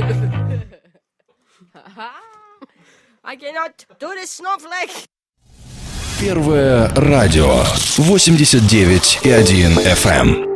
I cannot do this snowflake. Первое радио 89,1 FM.